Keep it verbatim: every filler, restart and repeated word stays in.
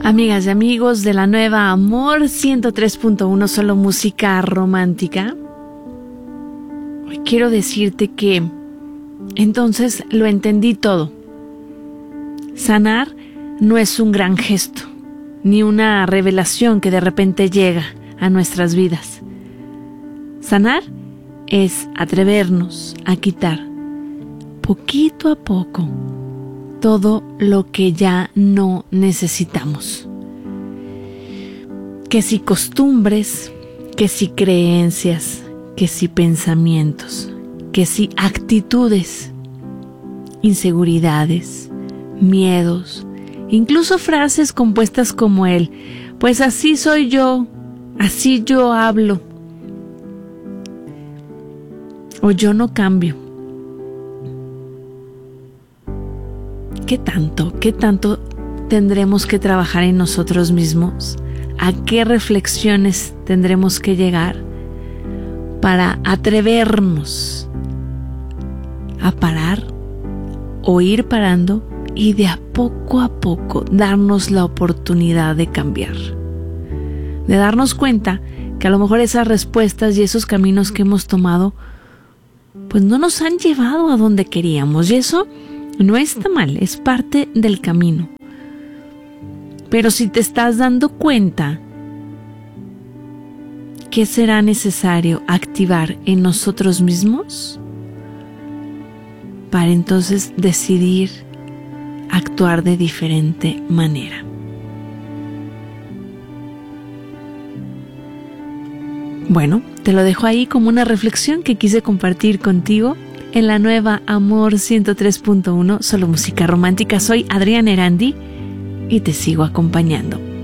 Amigas y amigos de la nueva Amor ciento tres punto uno, solo música romántica. Hoy quiero decirte que entonces lo entendí todo. Sanar no es un gran gesto, ni una revelación que de repente llega a nuestras vidas. Sanar es atrevernos a quitar poquito a poco todo lo que ya no necesitamos. Que si costumbres, que si creencias, que si pensamientos, que si actitudes, inseguridades, miedos, incluso frases compuestas como el, pues así soy yo, así yo hablo, o yo no cambio. ¿Qué tanto, qué tanto tendremos que trabajar en nosotros mismos? ¿A qué reflexiones tendremos que llegar para atrevernos a parar o ir parando y de a poco a poco darnos la oportunidad de cambiar? De darnos cuenta que a lo mejor esas respuestas y esos caminos que hemos tomado pues no nos han llevado a donde queríamos, y eso no está mal, es parte del camino. Pero si te estás dando cuenta, ¿qué será necesario activar en nosotros mismos para entonces decidir actuar de diferente manera? Bueno, te lo dejo ahí como una reflexión que quise compartir contigo en la nueva Amor ciento tres punto uno, solo música romántica. Soy Adriana Erandi y te sigo acompañando.